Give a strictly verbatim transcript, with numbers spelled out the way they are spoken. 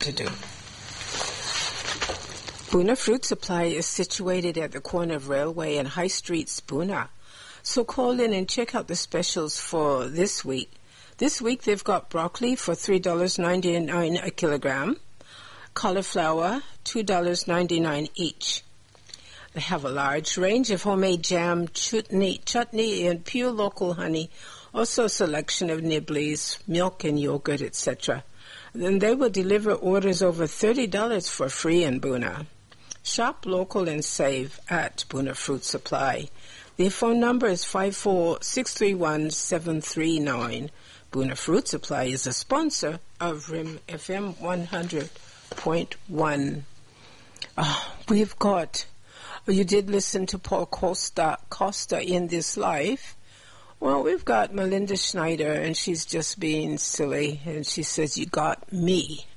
to do. Boona Fruit Supply is situated at the corner of Railway and High Streets, Boona. So call in and check out the specials for this week. This week they've got broccoli for three dollars and ninety-nine cents a kilogram, cauliflower two dollars and ninety-nine cents each. They have a large range of homemade jam, chutney, chutney and pure local honey, also a selection of nibblies, milk and yogurt, et cetera. Then they will deliver orders over thirty dollars for free in Boona. Shop local and save at Boona Fruit Supply. Their phone number is five four six three one seven three nine. Boona Fruit Supply is a sponsor of R I M F M one hundred point one. Oh, we've got, you did listen to Paul Costa, Costa in This Life. Well, we've got Melinda Schneider, and she's just being silly, and she says, you got me.